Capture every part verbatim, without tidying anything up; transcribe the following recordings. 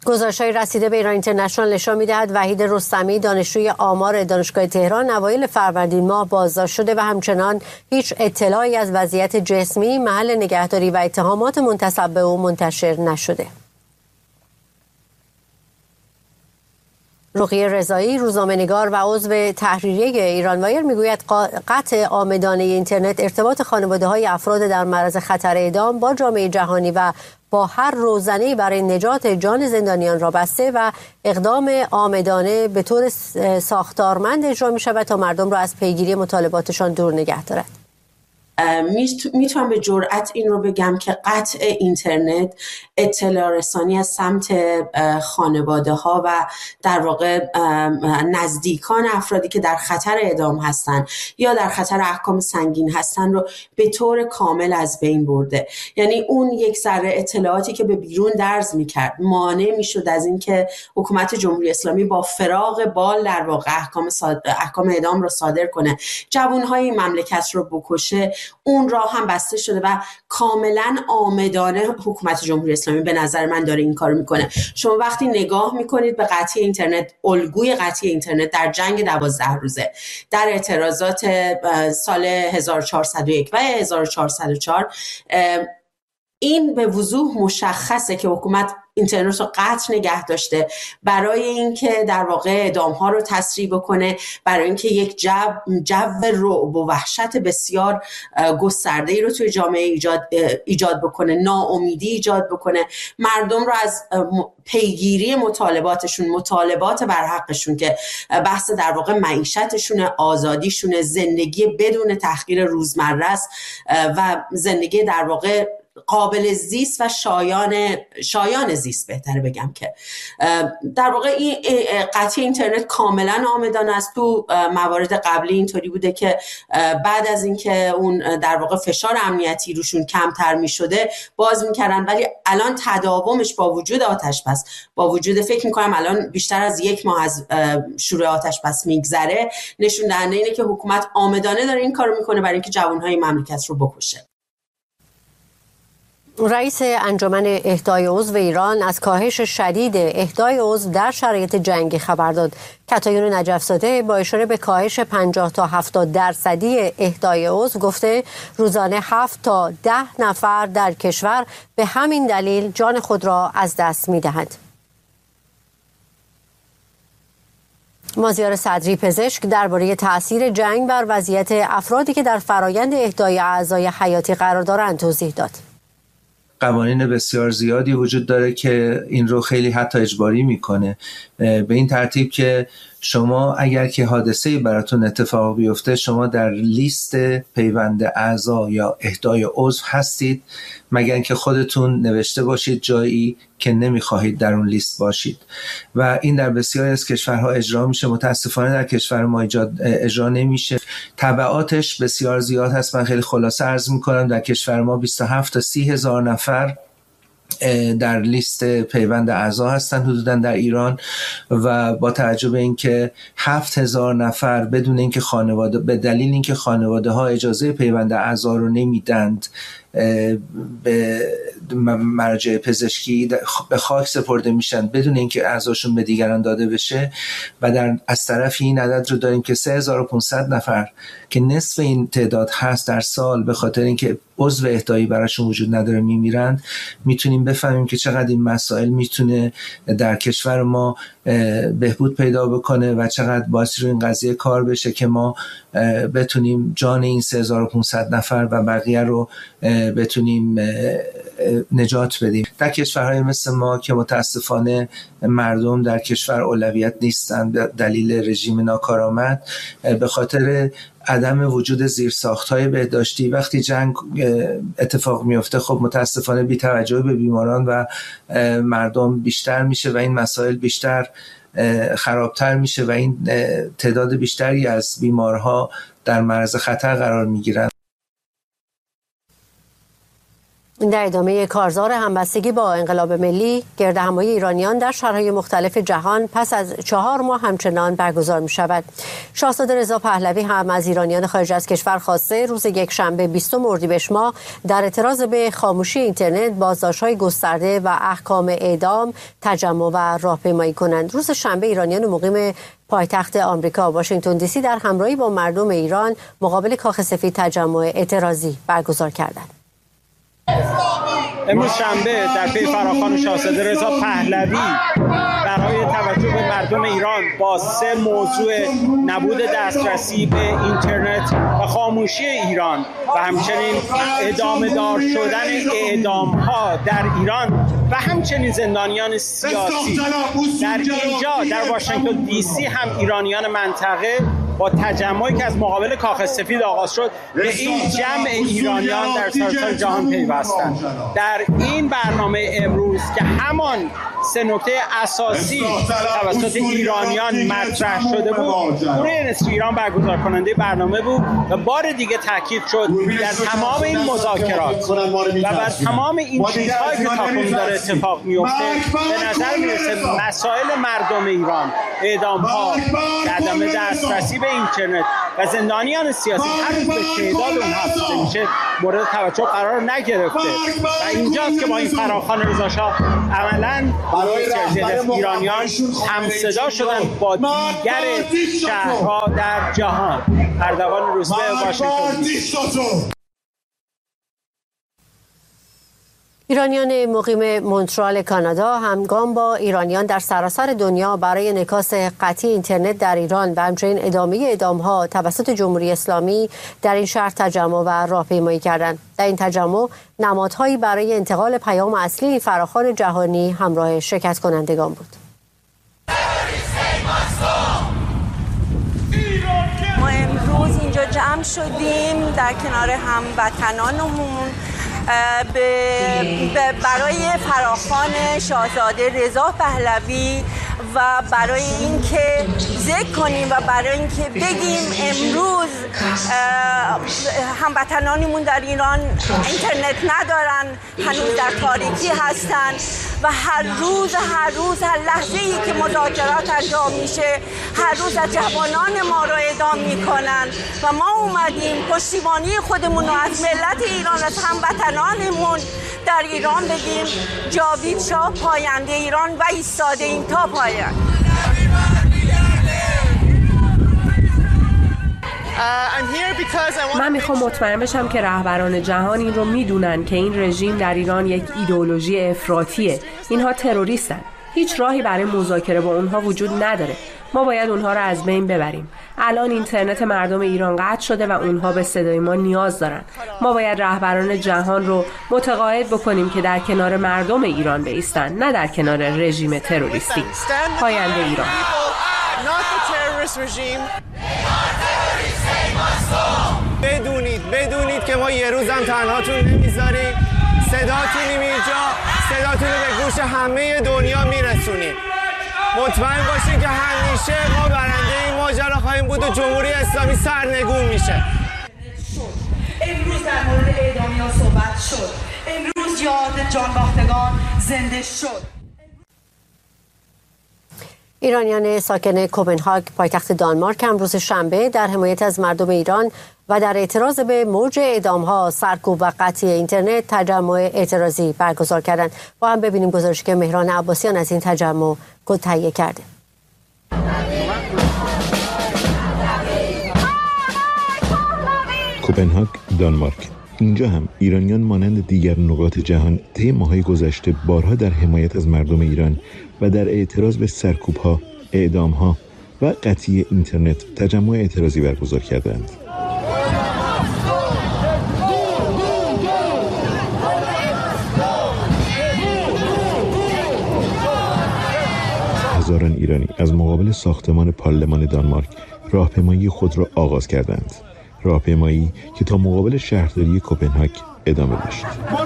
گزارش‌های رسیده به ایران اینترنشنال نشان می‌دهد وحید رستمی دانشجوی آمار دانشگاه تهران اوایل فروردین ماه بازداشت شده و همچنان هیچ اطلاعی از وضعیت جسمی، محل نگهداری و اتهامات منتسب به او منتشر نشده. رقیه رضایی، روزنامه‌نگار و عضو تحریریه ایرانوایر میگوید قطع عامدانه اینترنت ارتباط خانواده‌های افراد در معرض خطر اعدام با جامعه جهانی و با هر روزنه‌ای برای نجات جان زندانیان را بسته و اقدام عامدانه به طور ساختارمند اجرا می‌شود تا مردم را از پیگیری مطالباتشان دور نگه دارد. میتونم به جرئت این رو بگم که قطع اینترنت، اطلاع رسانی از سمت خانواده ها و در واقع نزدیکان افرادی که در خطر اعدام هستن یا در خطر احکام سنگین هستن رو به طور کامل از بین برده. یعنی اون یک ذره اطلاعاتی که به بیرون درز میکرد مانع میشد از این که حکومت جمهوری اسلامی با فراغ بال در واقع احکام, صاد... احکام اعدام رو صادر کنه، جوانهای مملکت رو بکشه. اون راه هم بسته شده و کاملا عامدانه حکومت جمهوری اسلامی به نظر من داره این کارو میکنه. شما وقتی نگاه میکنید به قطعی اینترنت، الگوی قطعی اینترنت در جنگ دوازده روزه، در اعتراضات سال هزار و چهارصد و یک و هزار و چهارصد و چهار، این به وضوح مشخصه که حکومت اینترنت رو قطع نگه داشته برای اینکه در واقع اعدام‌ها رو تسریع بکنه، برای اینکه یک جو جو رعب و وحشت بسیار گسترده‌ای رو توی جامعه ایجاد ایجاد بکنه، ناامیدی ایجاد بکنه، مردم رو از پیگیری مطالباتشون، مطالبات بر حقشون که بحث در واقع معیشتشون، آزادیشون، زندگی بدون تحقیر روزمره است و زندگی در واقع قابل زیست و شایان شایان زیست بهتره بگم، که در واقع این قطعی اینترنت کاملا عامدانه است. تو موارد قبلی اینطوری بوده که بعد از اینکه اون در واقع فشار امنیتی روشون کمتر میشده باز میکردن، ولی الان تداومش با وجود آتش بس، با وجود فکر میکنم الان بیشتر از یک ماه از شروع آتش بس میگذره، نشون دهنده اینه که حکومت عامدانه داره این کارو میکنه برای اینکه جوانهای مملکت رو بکشه. رئیس انجمن اهدای عضو ایران از کاهش شدید اهدای عضو در شرایط جنگی خبر داد. کتایون نجف‌زاده با اشاره به کاهش پنجاه تا هفتاد درصدی اهدای عضو گفته روزانه هفت تا ده نفر در کشور به همین دلیل جان خود را از دست می‌دهند. مازیار صدری پزشک درباره تأثیر جنگ بر وضعیت افرادی که در فرایند اهدای اعضای حیاتی قرار دارند توضیح داد. قوانین بسیار زیادی وجود داره که این رو خیلی حتی اجباری میکنه، به این ترتیب که شما اگر که حادثه‌ای براتون اتفاق بیفته شما در لیست پیوند اعضا یا اهدای عضو هستید، مگر اینکه خودتون نوشته باشید جایی که نمیخواهید در اون لیست باشید و این در بسیاری از کشورها اجرا میشه. متاسفانه در کشور ما اجرا نمیشه. تبعاتش بسیار زیاد هست. من خیلی خلاصه عرض میکنم در کشور ما بیست و هفت تا سی هزار نفر در لیست پیوند اعضا هستن حدوداً در ایران و با توجه به اینکه هفت هزار نفر بدون اینکه خانواده به دلیل اینکه خانواده ها اجازه پیوند اعضا رو نمیدند به مراجع پزشکی به خاک سپرده میشن بدون اینکه اعضاشون به دیگران داده بشه و در از طرف این عدد رو داریم که سه هزار و پانصد نفر که نصف این تعداد هست در سال به خاطر اینکه عضو اهدایی براشون وجود نداره میمیرند. میتونیم بفهمیم که چقدر این مسائل میتونه در کشور ما بهبود پیدا بکنه و چقدر باعث رو این قضیه کار بشه که ما بتونیم جان این سه هزار و پانصد نفر و بقیه رو بتونیم نجات بدیم. در کشورهای مثل ما که متاسفانه مردم در کشور اولویت نیستند دلیل رژیم ناکارآمد، به خاطر عدم وجود زیرساخت‌های بهداشتی وقتی جنگ اتفاق میفته خب متاسفانه بی‌توجهی به بیماران و مردم بیشتر میشه و این مسائل بیشتر خرابتر میشه و این تعداد بیشتری از بیمارها در معرض خطر قرار میگیرند. در ادامه کارزار همبستگی با انقلاب ملی، گردهمایی ایرانیان در شهرهای مختلف جهان پس از چهار ماه همچنان برگزار می شود. شاهزاده رضا پهلوی هم از ایرانیان خارج از کشور خواسته روز یکشنبه بیستم اردیبهشت ماه در اعتراض به خاموشی اینترنت، بازداشت‌های گسترده و احکام اعدام تجمع و راهپیمایی کنند. روز شنبه ایرانیان مقیم پایتخت آمریکا واشنگتن دی سی در همراهی با مردم ایران مقابل کاخ سفید تجمع اعتراضی برگزار کردند. امروز شنبه در پی فراخوان شاهزاده رضا پهلوی برای توجه به مردم ایران با سه موضوع: نبود دسترسی به اینترنت و خاموشی ایران و همچنین ادامه دار شدن اعدام ها در ایران و همچنین زندانیان سیاسی در اینجا در واشنگتن دی سی هم ایرانیان منطقه با تجمعی که از مقابل کاخ سفید آغاز شد به این جمع ایرانیان در سراسر جهان پیوستند. در این برنامه امروز که همان سه نکته اساسی توسط ایرانیان مطرح شده بود، دوره نصف ایران برگزار کننده برنامه بود و بار دیگه تاکید شد در تمام این مذاکرات و بر تمام این چیزهایی که تاکنون داره اتفاق میفته به نظر میرسه مسائل مردم ایران، اعدام‌ها، عدم دسترسی به اینترنت و زندانیان سیاسی هر روز به تعداد اونها افزوده میشه مورد توجه قرار نگرفته و اینجاست که با این فراخوان رضاشاه عملاً ایرانیان همصدا شدن با دیگر شهرها در جهان. اردوان روزبه، واشنگتن دی سی. ایرانیان مقیم مونترال کانادا همگام با ایرانیان در سراسر دنیا برای انعکاس قطعی اینترنت در ایران و همچنین ادامه اعدام‌ها توسط جمهوری اسلامی در این شهر تجمع و راهپیمایی کردند. در این تجمع نمادهایی برای انتقال پیام اصلی این فراخوان جهانی همراه شرکت کنندگان بود. ما امروز اینجا جمع شدیم در کنار هموطنانمون برای فراخوان شاهزاده رضا پهلوی و برای اینکه ذکر کنیم و برای اینکه بگیم امروز هموطنانمون در ایران اینترنت ندارن، هنوز در تاریکی هستن و هر روز هر روز هر لحظه‌ای که مذاکرات انجام میشه هر روز از جوانان ما رو اعدام میکنن و ما اومدیم پشتیبانی خودمون رو از ملت ایران، از هموطنانمون در ایران بگیم جاوید شاه پاینده ایران و ایستاده این تا پایان. من میخوام مطمئن بشم که رهبران جهان این رو میدونن که این رژیم در ایران یک ایدئولوژی افراطیه. اینها تروریستن. هیچ راهی برای مذاکره با اونها وجود نداره. ما باید اونها رو از بین ببریم. الان اینترنت مردم ایران قطع شده و اونها به صدای ما نیاز دارن. ما باید رهبران جهان رو متقاعد بکنیم که در کنار مردم ایران بایستن، نه در کنار رژیم تروریستی. پاینده ایران. بدونید بدونید که ما یه روزم تنهاتون نمیذاریم. صداتون اینجا، صداتون رو به گوش همه دنیا میرسونیم. مطمئن باشید که همیشه ما برنده این ماجرا خواهیم بود و جمهوری اسلامی سرنگون میشه. امروز در مورد اعدامیا صحبت شد. امروز یاد جانباختگان زنده شد. ایرانیان ساکن کوپنهاگ پایتخت دانمارک هم روز شنبه در حمایت از مردم ایران و در اعتراض به موج اعدام‌ها، سرکوب و قطعی اینترنت تجمع اعتراضی برگزار کردند. با هم ببینیم گزارشی که مهران عباسیان از این تجمع تهیه کرده. کوپنهاگ، دانمارک. اینجا هم ایرانیان مانند دیگر نقاط جهان طی ماه‌های گذشته بارها در حمایت از مردم ایران و در اعتراض به سرکوب‌ها، اعدام‌ها و قطعی اینترنت تجمع اعتراضی برگزار کردند. هزاران ایرانی از مقابل ساختمان پارلمان دانمارک راهپیمایی خود را آغاز کردند. راهپیمایی که تا مقابل شهرداری کوپنهاگ ادامه داشت.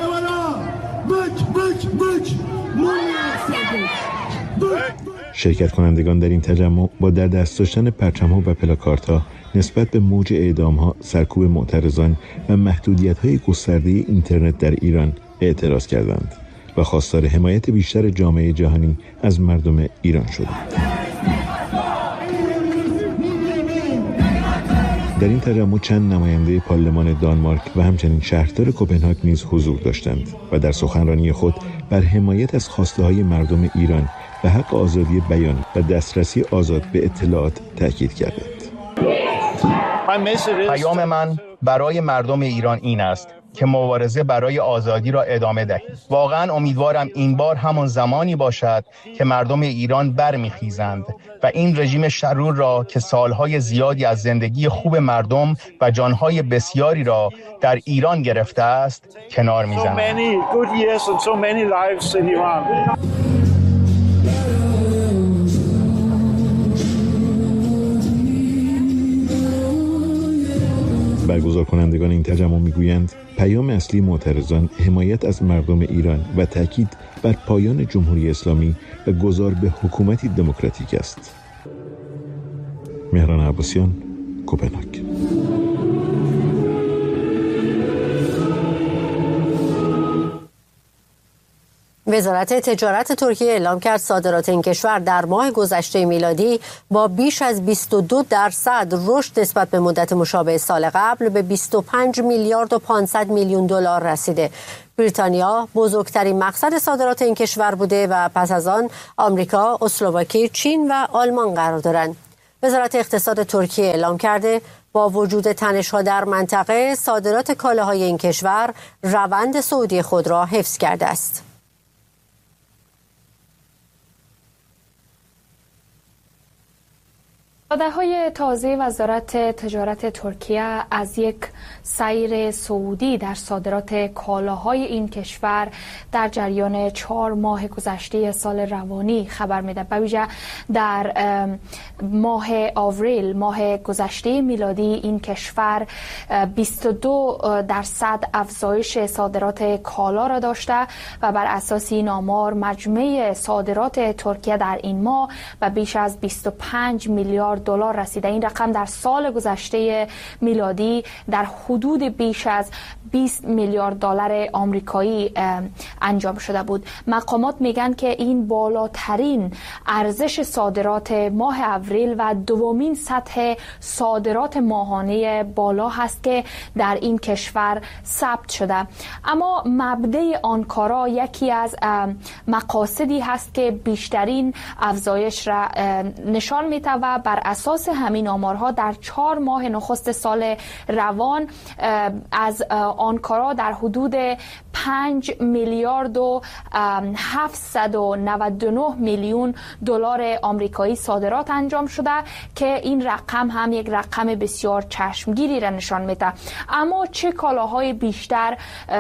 شرکت کنندگان در این تجمع با در دست داشتن پرچم‌ها و پلاکاردها نسبت به موج اعدام‌ها، سرکوب معترضان و محدودیت‌های گسترده اینترنت در ایران اعتراض کردند و خواستار حمایت بیشتر جامعه جهانی از مردم ایران شدند. در این تجمع چند نماینده پارلمان دانمارک و همچنین شهردار کوپنهاگ نیز حضور داشتند و در سخنرانی خود بر حمایت از خواسته‌های مردم ایران و حق آزادی بیان و دسترسی آزاد به اطلاعات تاکید کردند. پیام من برای مردم ایران این است که مبارزه برای آزادی را ادامه دهید. واقعا امیدوارم این بار همان زمانی باشد که مردم ایران برمیخیزند و این رژیم شرور را که سالهای زیادی از زندگی خوب مردم و جانهای بسیاری را در ایران گرفته است کنار میزنند. برگزار کنندگان این تجمع میگویند پیام اصلی معترضان حمایت از مردم ایران و تاکید بر پایان جمهوری اسلامی و گذار به حکومتی دموکراتیک است. مهران عباسیان، کوپنهاگ. وزارت تجارت ترکیه اعلام کرد صادرات این کشور در ماه گذشته میلادی با بیش از بیست و دو درصد رشد نسبت به مدت مشابه سال قبل به بیست و پنج میلیارد و پانصد میلیون دلار رسیده. بریتانیا بزرگترین مقصد صادرات این کشور بوده و پس از آن آمریکا، اسلواکی، چین و آلمان قرار دارند. وزارت اقتصاد ترکیه اعلام کرده با وجود تنش‌ها در منطقه صادرات کالاهای این کشور روند صعودی خود را حفظ کرده است. داده‌های تازه وزارت تجارت ترکیه از یک سیر صعودی در صادرات کالاهای این کشور در جریان چهار ماه گذشته سال روانی خبر میده. به ویژه در ماه آوریل، ماه گذشته میلادی، این کشور بیست و دو درصد افزایش صادرات کالا را داشته و بر اساس این آمار مجموع صادرات ترکیه در این ماه به بیش از بیست و پنج میلیارد دلار رسیده. این رقم در سال گذشته میلادی در حدود بیش از بیست میلیارد دلار آمریکایی انجام شده بود. مقامات میگن که این بالاترین ارزش صادرات ماه اپریل و دومین سطح صادرات ماهانه بالا هست که در این کشور ثبت شده. اما مبدأ آنکارا یکی از مقاصدی هست که بیشترین افزایش را نشان میده و بر اساس همین آمارها در چهار ماه نخست سال روان از آنکارا در حدود پنج میلیارد و هفتصد و نود و نه میلیون دلار آمریکایی صادرات انجام شده که این رقم هم یک رقم بسیار چشمگیری را نشان میده. اما چه کالاهای بیشتر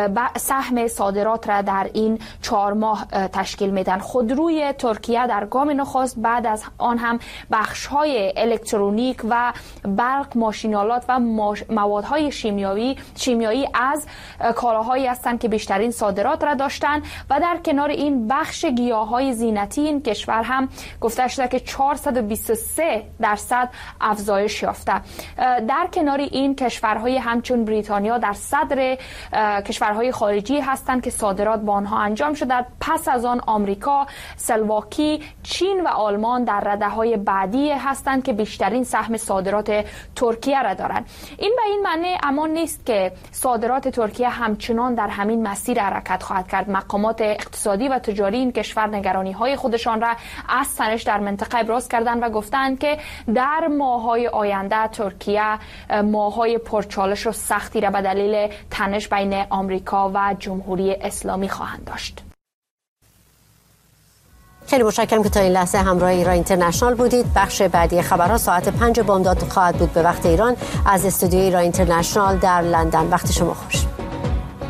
سهم صادرات را در این چهار ماه تشکیل میدن؟ خودروی ترکیه در گام نخست، بعد از آن هم بخش‌های الکترونیک و برق، ماشینالات و موادهای شیمیایی شیمیایی از کالاهایی هستند که بیشترین صادرات را داشتند و در کنار این بخش گیاهای زینتی این کشور هم گفته شده که چهارصد و بیست و سه درصد افزایش یافته. در کنار این کشورهای همچون بریتانیا در صدر کشورهای خارجی هستند که صادرات با آنها انجام شده. پس از آن آمریکا، اسلواکی، چین و آلمان در رده‌های بعدی هستند که بیشترین سهم صادرات ترکیه را دارند. این به این معنی اما نیست که صادرات ترکیه همچنان در همین مسیر حرکت خواهد کرد. مقامات اقتصادی و تجاری این کشور نگرانی‌های خودشان را از تنش در منطقه ابراز کردند و گفتند که در ماه‌های آینده ترکیه ماه‌های پرچالش و سختی را به دلیل تنش بین آمریکا و جمهوری اسلامی خواهند داشت. خیلی متشکرم که تا این لحظه همراه ایران اینترنشنال بودید. بخش بعدی خبرها ساعت پنج بامداد خواهد بود به وقت ایران از استودیوی ایران اینترنشنال در لندن. وقت شما خوش.